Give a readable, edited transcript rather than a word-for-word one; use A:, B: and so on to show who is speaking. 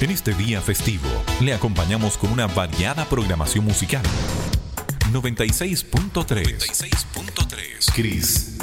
A: En este día festivo, le acompañamos con una variada programación musical. 96.3 Cris